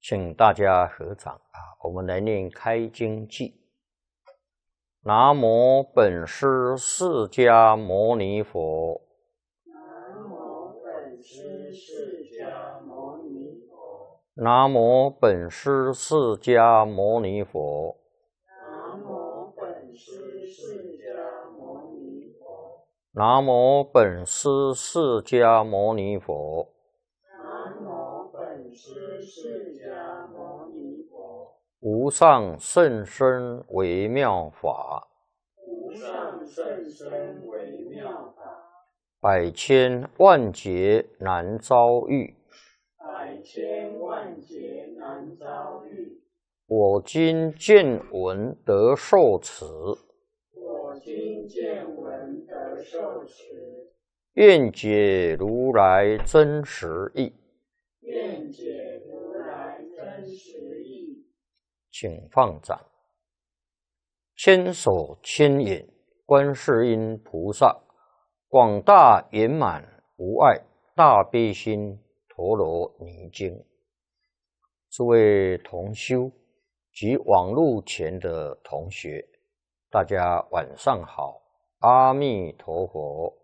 请大家合掌我们来念开经偈。南无本师释迦牟尼佛。 南无本师释迦牟尼佛。 南无本师释迦牟尼佛。 南无本师释迦牟尼佛。 南无本师释迦牟尼佛。 南无本师释迦牟尼佛。 无上甚深微妙法， 无上甚深微妙法， 百千万劫难遭遇。 百千万劫难遭遇。 我今见闻得受持， 我今见闻得受持， 愿解如来真实义。 愿解如来真实义。 请放掌。千手千眼观世音菩萨，广大圆满无碍大悲心陀罗尼经。诸位同修及网络前的同学，大家晚上好，阿弥陀佛。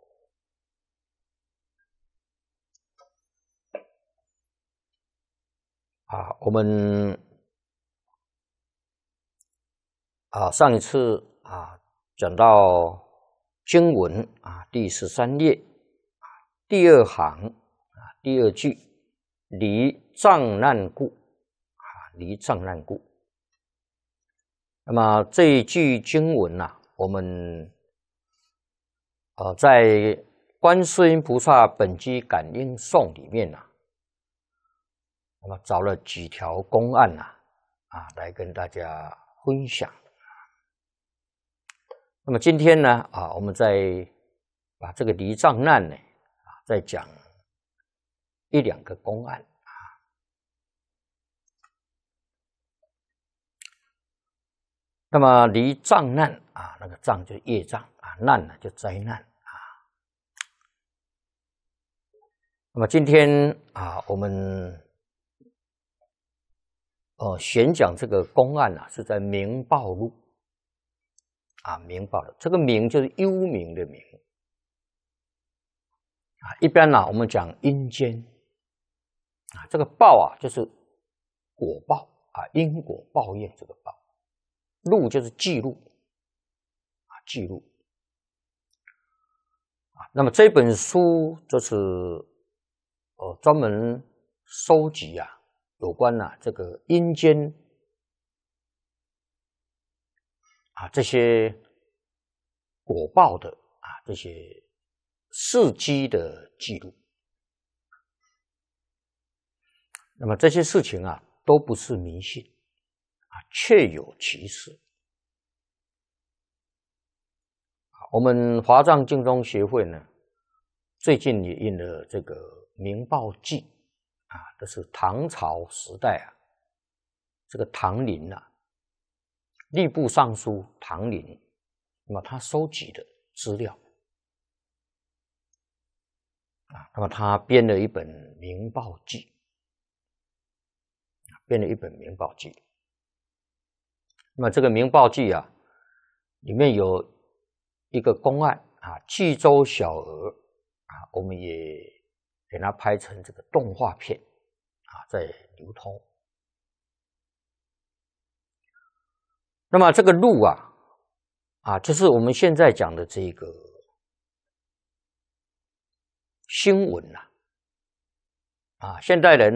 我们上一次讲到经文第13页第二行第二句，离障难故离障难故。那么这一句经文我们在观世音菩萨本机感应颂里面那么找了几条公案来跟大家分享。那么今天呢我们再把这个离障难呢再讲一两个公案那么离障难那个障就是业障难呢就灾难那么今天我们选讲这个公案是在明报录明报的，这个明就是幽冥的冥一般我们讲阴间这个报就是果报因果报应这个报，录就是记录记录那么这本书就是专门收集有关这个阴间这些果报的这些事迹的记录。那么这些事情都不是迷信确有其事。我们华藏净宗协会呢，最近也印了这个《明报记》这是唐朝时代这个唐林吏部尚书唐林，那么他收集的资料那么他编了一本《明报记》编了一本《明报记》。那么这个《明报记》里面有一个公案济州小娥我们也给它拍成这个动画片在流通。那么这个录就是我们现在讲的这个新闻现代人